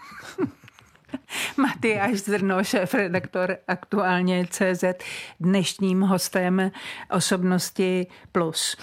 Matyáš Zrno, šéf-redaktor Aktuálně C Z, dnešním hostem Osobnosti plus.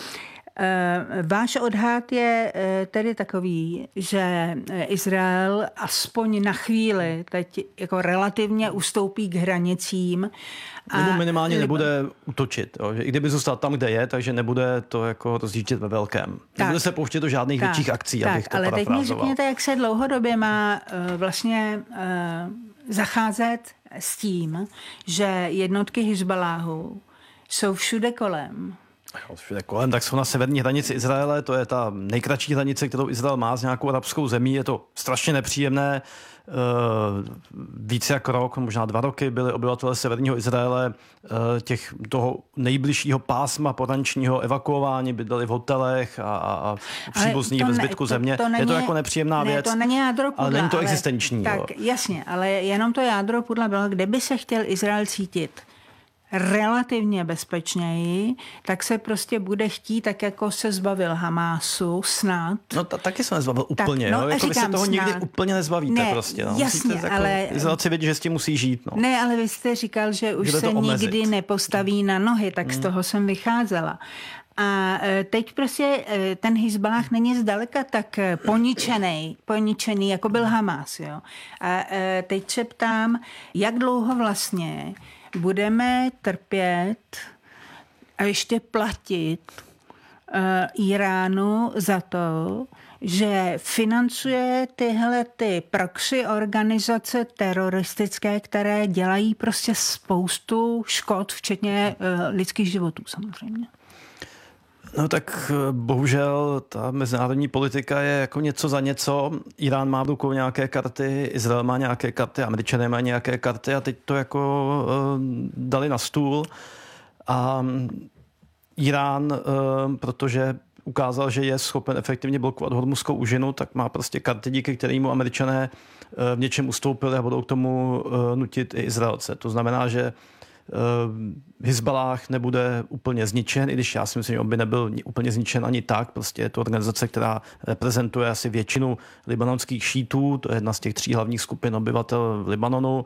Váš odhad je tedy takový, že Izrael aspoň na chvíli teď jako relativně ustoupí k hranicím. A nebo minimálně nebude útočit. Jo? Že i kdyby zůstal tam, kde je, takže nebude to jako rozjíždět ve velkém. Tak, nebude se pouštět do žádných tak, větších akcí, tak, abych to ale parafrázoval. teď mi řekněte, jak se dlouhodobě má uh, vlastně uh, zacházet s tím, že jednotky Hizbaláhu jsou všude kolem. Všude kolem, tak jsou na severní hranici Izraele, to je ta nejkratší hranice, kterou Izrael má s nějakou arabskou zemí, je to strašně nepříjemné. Více jak rok, možná dva roky byli obyvatelé severního Izraele těch toho nejbližšího pásma porančního evakuování, bydleli v hotelech a, a příbuzní ve zbytku ne, země. To, to není, je to jako nepříjemná ne, věc, to není jádro pudla, ale není to ale, existenční. Tak jo. jasně, ale jenom to jádro pudla bylo, kde by se chtěl Izrael cítit relativně bezpečněji, tak se prostě bude chtít, tak jako se zbavil Hamásu, snad. No ta, taky se nezbavil úplně, tak, no, jo? Jako vy se toho snad. Nikdy úplně nezbavíte ne, prostě. No. Jasně, Musíte, ale... Jako, Izraelci vědí, že s tím musí žít. No. Ne, ale vy jste říkal, že už se nikdy nepostaví na nohy, tak hmm. z toho jsem vycházela. A teď prostě ten Hizbaláh není zdaleka tak poničený, poničený, jako byl Hamás. Jo? A teď se ptám, jak dlouho vlastně budeme trpět a ještě platit uh, Iránu za to, že financuje tyhle ty proxy organizace teroristické, které dělají prostě spoustu škod, včetně uh, lidských životů samozřejmě. No tak bohužel ta mezinárodní politika je jako něco za něco. Irán má v rukou nějaké karty, Izrael má nějaké karty, Američané mají nějaké karty a teď to jako uh, dali na stůl. A Irán, uh, protože ukázal, že je schopen efektivně blokovat Hormuzskou úžinu, tak má prostě karty, díky kterému Američané uh, v něčem ustoupili a budou k tomu uh, nutit i Izraelce. To znamená, že Hizballáh nebude úplně zničen, i když já si myslím, že on by nebyl úplně zničen ani tak. Prostě je to organizace, která reprezentuje asi většinu libanonských šítů, to je jedna z těch tří hlavních skupin obyvatel v Libanonu.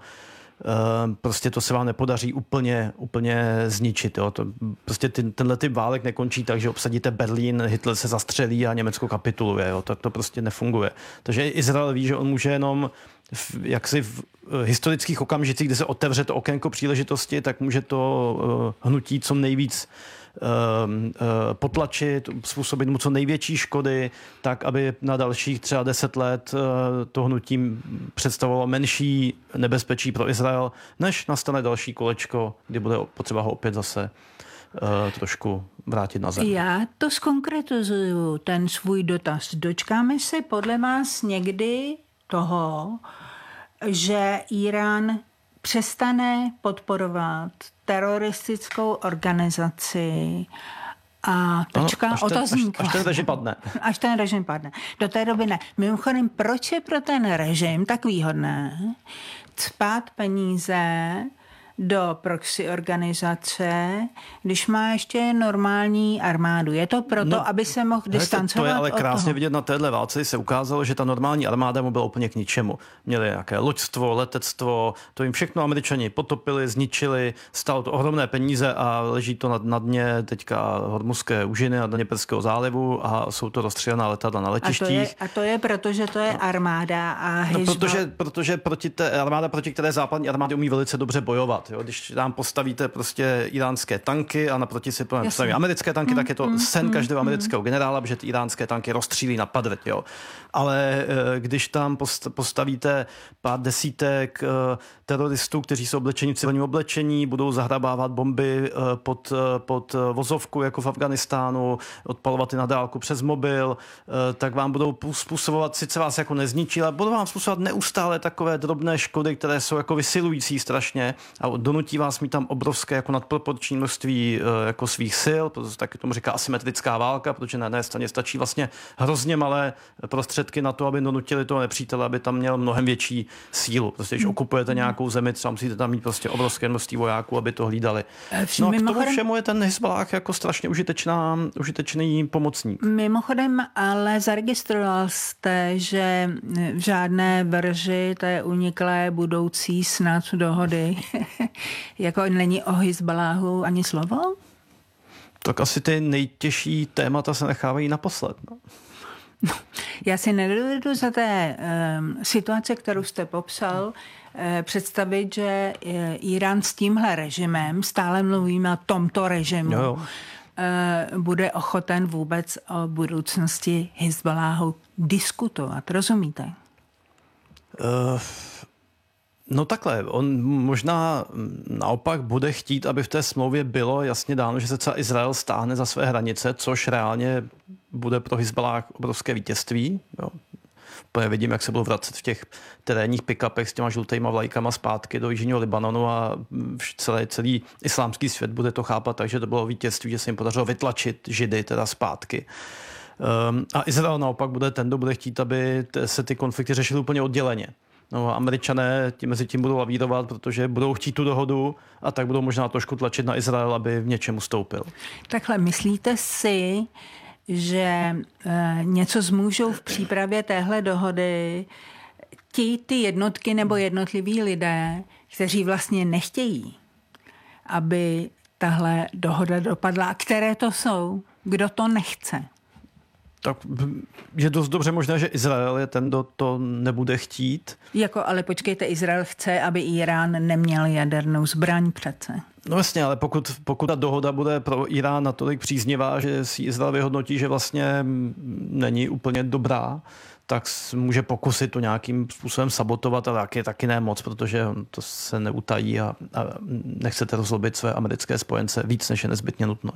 Prostě to se vám nepodaří úplně, úplně zničit. Jo. To, prostě ty, tenhle typ válek nekončí tak, že obsadíte Berlín, Hitler se zastřelí a Německo kapituluje. Jo. Tak to prostě nefunguje. Takže Izrael ví, že on může jenom v, jaksi v historických okamžicích, kdy se otevře to okénko příležitosti, tak může to uh, hnutí co nejvíc uh, uh, potlačit, způsobit mu co největší škody, tak, aby na dalších třeba deset let uh, to hnutí představovalo menší nebezpečí pro Izrael, než nastane další kolečko, kdy bude potřeba ho opět zase uh, trošku vrátit na zem. Já to zkonkretizuju, ten svůj dotaz. Dočkáme se podle vás někdy toho, že Irán přestane podporovat teroristickou organizaci a tečka, ano, až otazník. Až, až ten režim padne. Až ten režim padne. Do té doby ne. Mimochodem, proč je pro ten režim tak výhodné cpát peníze do proxy organizace, když má ještě normální armádu? Je to proto, no, ale se mohl distancovat to je ale od krásně toho. vidět na téhle válce, se ukázalo, že ta normální armáda mu byla úplně k ničemu. Měli nějaké loďstvo, letectvo, to jim všechno Američani potopili, zničili, stálo to ohromné peníze a leží to na, na dně teďka Hormuzské úžiny a Dněperského zálivu a jsou to rozstřílená letadla na letištích. A to je, a to je proto, že to je armáda a Hizbal... No, protože, protože proti té armáda, proti které západní armády umí velice dobře bojovat. Jo? Když tam postavíte prostě iránské tanky a naproti si postaví americké tanky, mm, tak je to mm, sen každého mm, amerického generála, protože ty iránské tanky rozstřílí na padrť. Jo? Ale když tam postavíte pár desítek teroristů, kteří jsou oblečeni v civilním oblečení, budou zahrabávat bomby pod, pod vozovku, jako v Afganistánu, odpalovat i na dálku přes mobil, tak vám budou způsobovat, sice vás jako nezničí, ale budou vám způsobovat neustále takové drobné škody, které jsou jako vysilující strašně a donutí vás mít tam obrovské jako nadproporční množství jako svých sil, protože taky tomu říká asymetrická válka, protože na jedné straně stačí vlastně hrozně malé prostředky na to, aby donutili toho nepřítele, aby tam měl mnohem větší sílu. Prostě když okupujete nějakou zemi, třeba musíte tam mít prostě obrovské množství vojáků, aby to hlídali. No a k tomu všemu je ten Hizballáh jako strašně užitečná, užitečný pomocník. Mimochodem, ale zaregistroval jste, že v žádné verži té uniklé budoucí snad dohody jako není o Hizballáhu ani slovo? Tak asi ty nejtěžší témata se nechávají naposled. No. No, já si nedovedu za té um, situace, kterou jste popsal, uh, představit, že uh, Irán s tímhle režimem, stále mluvíme o tomto režimu, jo, jo. Uh, bude ochoten vůbec o budoucnosti Hizballáhu diskutovat. Rozumíte? Uh... No takhle, on možná naopak bude chtít, aby v té smlouvě bylo jasně dáno, že se třeba Izrael stáhne za své hranice, což reálně bude pro Hizballáh obrovské vítězství. Jo. Úplně vidím, jak se budou vracet v těch terénních pick-upech s těma žlutýma vlajkama zpátky do jižního Libanonu a celý, celý islámský svět bude to chápat, takže to bylo vítězství, že se jim podařilo vytlačit Židy teda zpátky. Um, a Izrael naopak bude ten, kdo bude chtít, aby se ty konflikty řešily úplně odděleně. No a Američané tím mezi tím budou lavírovat, protože budou chtít tu dohodu a tak budou možná trošku tlačit na Izrael, aby v něčem ustoupil. Takhle, myslíte si, že e, něco zmůžou v přípravě téhle dohody ti ty jednotky nebo jednotliví lidé, kteří vlastně nechtějí, aby tahle dohoda dopadla? A které to jsou? Kdo to nechce? Tak je dost dobře možné, že Izrael je ten, kdo to nebude chtít. Jako, ale počkejte, Izrael chce, aby Irán neměl jadernou zbraň přece. No jasně, ale pokud, pokud ta dohoda bude pro Irán natolik příznivá, že si Izrael vyhodnotí, že vlastně není úplně dobrá, tak může pokusit to nějakým způsobem sabotovat, ale taky, taky ne moc, protože to se neutají a, a nechcete rozlobit své americké spojence víc, než je nezbytně nutno.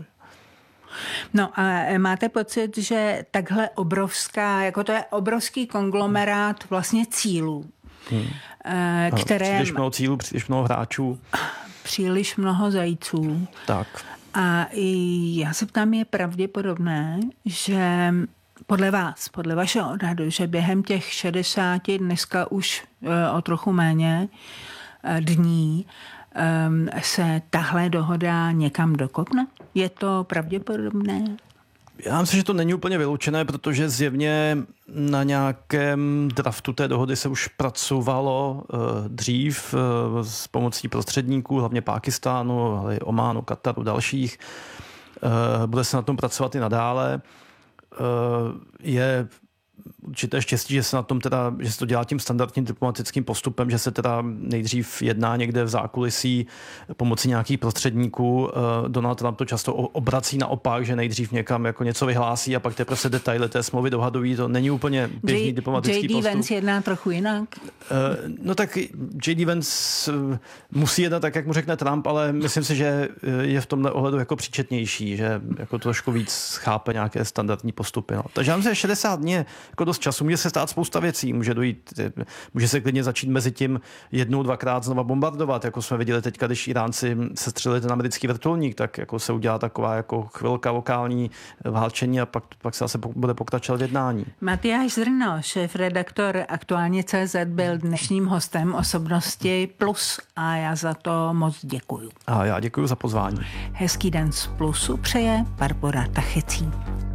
No a máte pocit, že takhle obrovská, jako to je obrovský konglomerát vlastně cílů, hmm. které... Příliš mnoho cílů, příliš mnoho hráčů. Příliš mnoho zajíců. Tak. A i já se ptám, je pravděpodobné, že podle vás, podle vašeho odhadu, že během těch šedesáti, dneska už o trochu méně dní, um, se tahle dohoda někam dokopne? Je to pravděpodobné? Já myslím, že to není úplně vyloučené, protože zjevně na nějakém draftu té dohody se už pracovalo uh, dřív uh, s pomocí prostředníků, hlavně Pákistánu, ale Ománu, Kataru, dalších. Uh, bude se na tom pracovat i nadále. Uh, je určité štěstí, že se na tom teda, že se to dělá tím standardním diplomatickým postupem, že se teda nejdřív jedná někde v zákulisí pomocí nějakých prostředníků. Donald Trump to často obrací naopak, že nejdřív někam jako něco vyhlásí a pak teprve se detaily té smlouvy dohadují. To není úplně běžný J- diplomatický postup. J D Vance jedná trochu jinak? No tak J D Vance musí jednat tak, jak mu řekne Trump, ale myslím si, že je v tomhle ohledu jako příčetnější, že jako trošku víc chápe nějaké standardní postupy. No. Takže já myslím, že šedesát dní jako dost času, může se stát spousta věcí, může dojít, může se klidně začít mezi tím jednou, dvakrát znova bombardovat, jako jsme viděli teďka, když Iránci sestřelili ten americký vrtulník, tak jako se udělá taková jako chvilka lokální válčení a pak, pak se zase bude pokračovat jednání. Matyáš Zrno, šéf-redaktor Aktuálně tečka cé zet, byl dnešním hostem Osobnosti Plus a já za to moc děkuju. A já děkuju za pozvání. Hezký den z Plusu přeje Barbora Tachecí.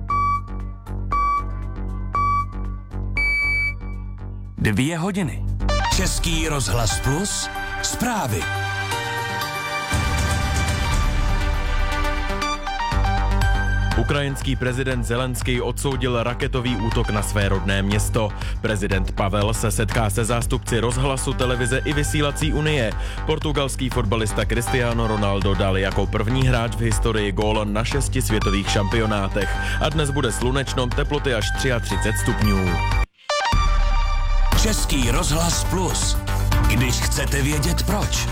Dvě hodiny. Český rozhlas Plus. Zprávy. Ukrajinský prezident Zelenský odsoudil raketový útok na své rodné město. Prezident Pavel se setká se zástupci rozhlasu, televize i vysílací unie. Portugalský fotbalista Cristiano Ronaldo dal jako první hráč v historii gól na šesti světových šampionátech. A dnes bude slunečno, teploty až třicet tři stupňů. Český rozhlas Plus. Když chcete vědět proč.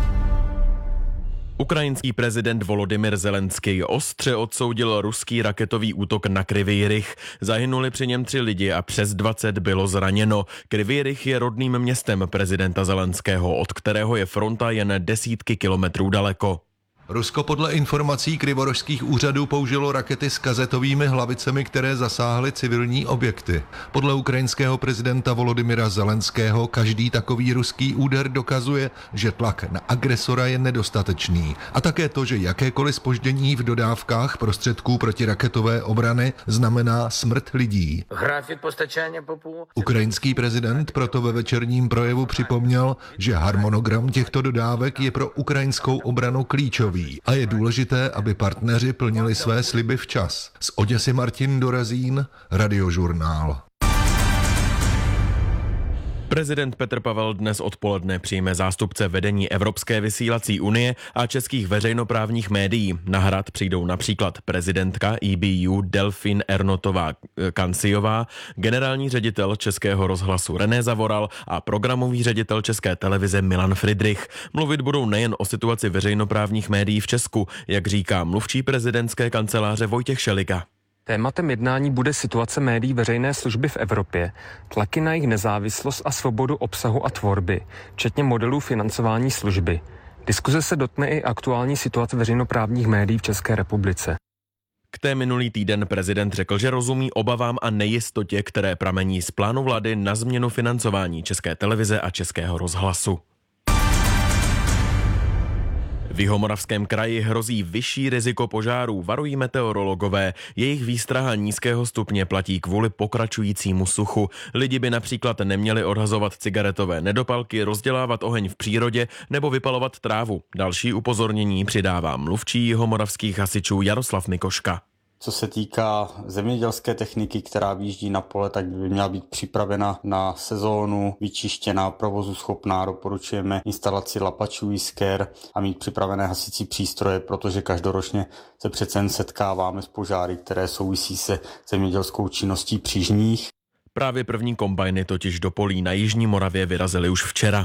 Ukrajinský prezident Volodymyr Zelenský ostře odsoudil ruský raketový útok na Kryvý Rih. Zahynuli při něm tři lidi a přes dvacet bylo zraněno. Kryvý Rih je rodným městem prezidenta Zelenského, od kterého je fronta jen desítky kilometrů daleko. Rusko podle informací krivorožských úřadů použilo rakety s kazetovými hlavicemi, které zasáhly civilní objekty. Podle ukrajinského prezidenta Volodymyra Zelenského každý takový ruský úder dokazuje, že tlak na agresora je nedostatečný. A také to, že jakékoliv zpoždění v dodávkách prostředků protiraketové obrany znamená smrt lidí. Ukrajinský prezident proto ve večerním projevu připomněl, že harmonogram těchto dodávek je pro ukrajinskou obranu klíčový. A je důležité, aby partneři plnili své sliby včas. Z Oděsy Martin Dorazín, Radiožurnál. Prezident Petr Pavel dnes odpoledne přijme zástupce vedení Evropské vysílací unie a českých veřejnoprávních médií. Na hrad přijdou například prezidentka E B U Delfín Ernotová-Kanciová, generální ředitel Českého rozhlasu René Zavoral a programový ředitel České televize Milan Fridrich. Mluvit budou nejen o situaci veřejnoprávních médií v Česku, jak říká mluvčí prezidentské kanceláře Vojtěch Šeliga. Tématem jednání bude situace médií veřejné služby v Evropě, tlaky na jejich nezávislost a svobodu obsahu a tvorby, včetně modelů financování služby. Diskuze se dotkne i aktuální situace veřejnoprávních médií v České republice. K té minulý týden prezident řekl, že rozumí obavám a nejistotě, které pramení z plánu vlády na změnu financování České televize a Českého rozhlasu. V Jihomoravském kraji hrozí vyšší riziko požárů, varují meteorologové. Jejich výstraha nízkého stupně platí kvůli pokračujícímu suchu. Lidi by například neměli odhazovat cigaretové nedopalky, rozdělávat oheň v přírodě nebo vypalovat trávu. Další upozornění přidává mluvčí jihomoravských hasičů Jaroslav Mikoška. Co se týká zemědělské techniky, která vyjíždí na pole, tak by měla být připravena na sezónu, vyčištěná, provozu schopná. Doporučujeme instalaci lapačů jisker a mít připravené hasicí přístroje, protože každoročně se přece jen setkáváme s požáry, které souvisí se zemědělskou činností přížních. Právě první kombajny totiž do polí na Jižní Moravě vyrazily už včera.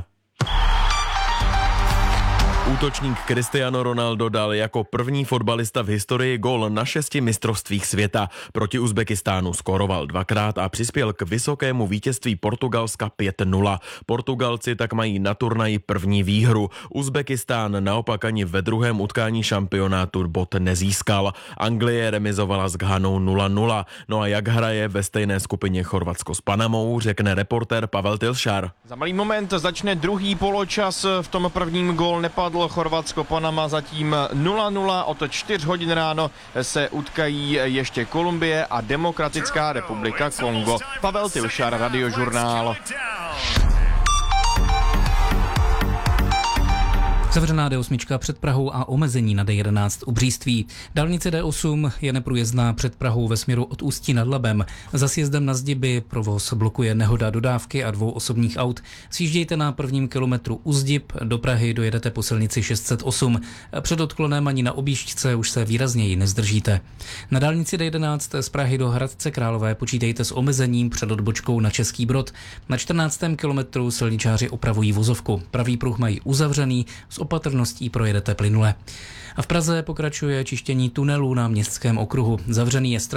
Útočník Cristiano Ronaldo dal jako první fotbalista v historii gól na šesti mistrovstvích světa. Proti Uzbekistánu skóroval dvakrát a přispěl k vysokému vítězství Portugalska pět nula. Portugalci tak mají na turnaji první výhru. Uzbekistán naopak ani ve druhém utkání šampionátu bod nezískal. Anglie remizovala s Ghanou nula nula. No a jak hraje ve stejné skupině Chorvatsko s Panamou, řekne reportér Pavel Tilšar. Za malý moment začne druhý poločas, v tom prvním gól nepadl dopadlo Chorvatsko-Panama zatím nula nula. Od čtyř hodin ráno se utkají ještě Kolumbie a Demokratická republika Kongo. Pavel Tilšar, Radiožurnál. Zavřená D osm před Prahou a omezení na D jedenáct u Bříství. Dálnice D osm je neprůjezdná před Prahou ve směru od Ústí nad Labem. Za sjezdem na Zdiby provoz blokuje nehoda dodávky a dvou osobních aut. Sjíždějte na prvním kilometru u Zdib, do Prahy dojedete po silnici šest set osm. Před odklonem ani na objížďce už se výrazněji nezdržíte. Na dálnici D jedenáct z Prahy do Hradce Králové počítejte s omezením před odbočkou na Český Brod. Na čtrnáctém kilometru silničáři opravují vozovku. Pravý pruh mají uzavřený, s opatrností projedete plynule. A v Praze pokračuje čištění tunelů na Městském okruhu. Zavřený je